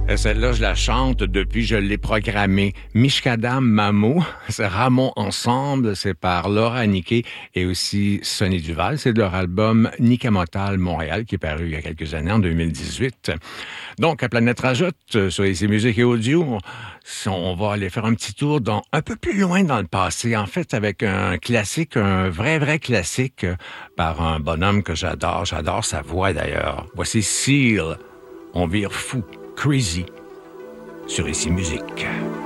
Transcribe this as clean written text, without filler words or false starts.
Et celle-là, je la chante depuis, je l'ai programmée. Mishkadam Mamo, c'est Ramon Ensemble, c'est par Laura Niquet et aussi Sonny Duval. C'est de leur album Nikamotal Montréal qui est paru il y a quelques années, en 2018. Donc, à Planète Rajoute, sur ici Musique et Audio, on va aller faire un petit tour un peu plus loin dans le passé. En fait, avec un classique, un vrai classique par un bonhomme que j'adore. J'adore sa voix d'ailleurs. Voici Seal, on vire fou. Crazy sur ici Musique.